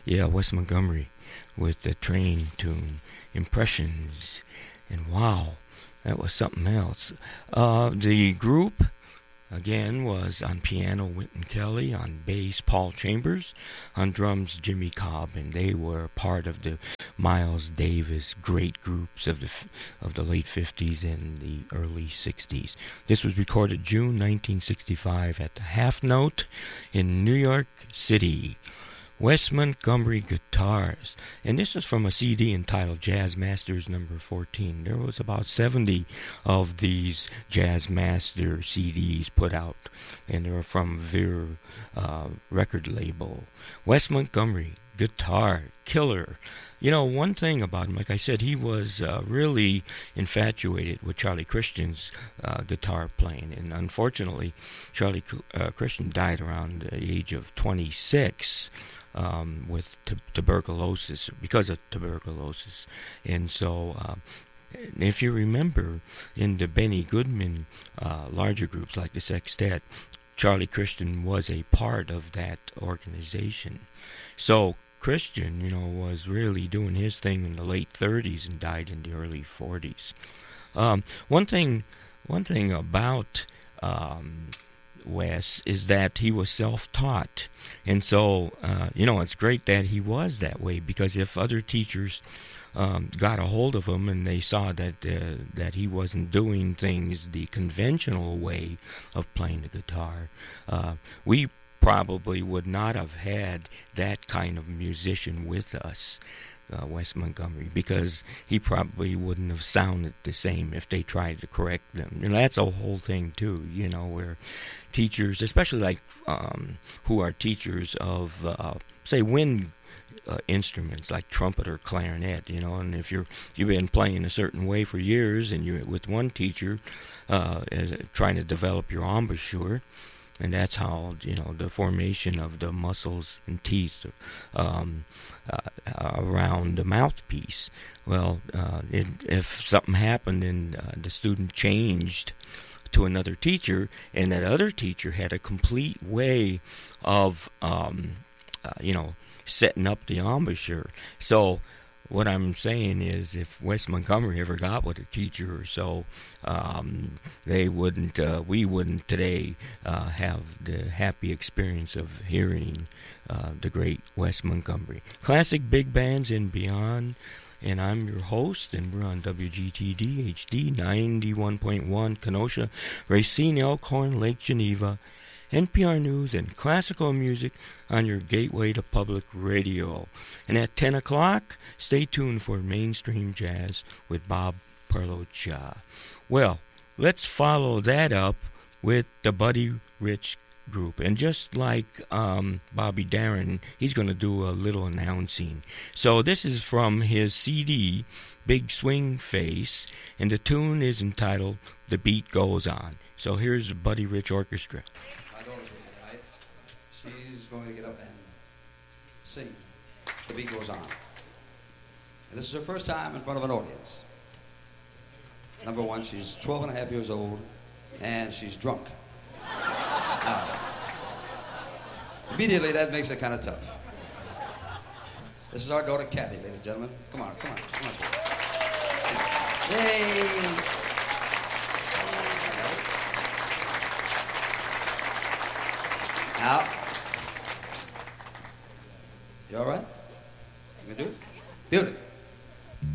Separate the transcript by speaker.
Speaker 1: Yeah, Wes Montgomery with the train tune, Impressions, and wow, that was something else. The group, again, was on piano Wynton Kelly, on bass Paul Chambers, on drums Jimmy Cobb, and they were part of the Miles Davis great groups of the late 50s and the early 60s. This was recorded June 1965 at the Half Note in New York City. Wes Montgomery guitars, and this is from a CD entitled Jazz Masters Number 14. There was about 70 of these Jazz Master CDs put out, and they were from Veer record label. Wes Montgomery guitar killer. You know, one thing about him, like I said, he was really infatuated with Charlie Christian's guitar playing, and unfortunately, Charlie Christian died around the age of 26 with tuberculosis, because of tuberculosis. And so, if you remember, in the Benny Goodman larger groups like the Sextet, Charlie Christian was a part of that organization. So Christian, you know, was really doing his thing in the late 30s and died in the early 40s. One thing about Wes is that he was self-taught, and so you know, it's great that he was that way, because if other teachers got a hold of him and they saw that he wasn't doing things the conventional way of playing the guitar, we probably would not have had that kind of musician with us, Wes Montgomery, because he probably wouldn't have sounded the same if they tried to correct them. And that's a whole thing too, you know, where teachers, especially like who are teachers of say wind instruments like trumpet or clarinet, you know, and if you've been playing a certain way for years and you're with one teacher trying to develop your embouchure, and that's how, you know, the formation of the muscles and teeth around the mouthpiece. Well, if something happened and the student changed to another teacher, and that other teacher had a complete way of, you know, setting up the embouchure. So what I'm saying is, if Wes Montgomery ever got with a teacher or so, we wouldn't today have the happy experience of hearing the great Wes Montgomery. Classic big bands and beyond, and I'm your host, and we're on WGTD HD 91.1 Kenosha, Racine, Elkhorn, Lake Geneva, NPR News, and classical music on your gateway to public radio. And at 10 o'clock, stay tuned for Mainstream Jazz with Bob Perlocha. Well, let's follow that up with the Buddy Rich Group. And just like Bobby Darin, he's going to do a little announcing. So this is from his CD, Big Swing Face, and the tune is entitled The Beat Goes On. So here's the Buddy Rich Orchestra.
Speaker 2: She's going to get up and sing. The beat goes on. And this is her first time in front of an audience. Number one, she's 12 and a half years old, and she's drunk. Immediately, that makes it kind of tough. This is our daughter, Kathy, ladies and gentlemen. Come on. Yay! Now, you all right? You can do it? Beautiful.